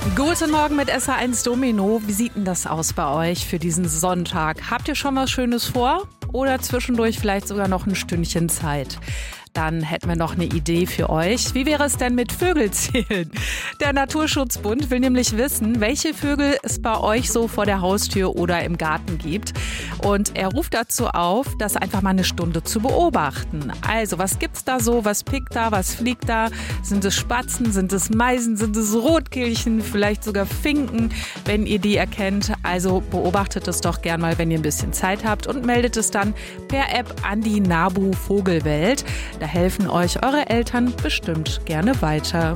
Guten Morgen mit SA1 Domino. Wie sieht denn das aus bei euch für diesen Sonntag? Habt ihr schon was Schönes vor? Oder zwischendurch vielleicht sogar noch ein Stündchen Zeit? Dann hätten wir noch eine Idee für euch. Wie wäre es denn mit Vögelzählen? Der Naturschutzbund will nämlich wissen, welche Vögel es bei euch so vor der Haustür oder im Garten gibt. Und er ruft dazu auf, das einfach mal eine Stunde zu beobachten. Also, was gibt's da so? Was pickt da? Was fliegt da? Sind es Spatzen? Sind es Meisen? Sind es Rotkehlchen? Vielleicht sogar Finken, wenn ihr die erkennt. Also beobachtet es doch gern mal, wenn ihr ein bisschen Zeit habt und meldet es dann per App an die NABU Vogelwelt. Da helfen euch eure Eltern bestimmt gerne weiter.